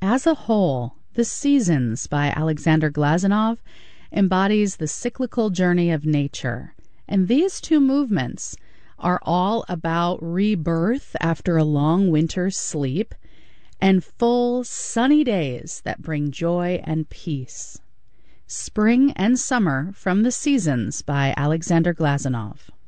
As a whole, The Seasons by Alexander Glazunov embodies the cyclical journey of nature, and these two movements are all about rebirth after a long winter's sleep and full, sunny days that bring joy and peace. Spring and Summer from The Seasons by Alexander Glazunov.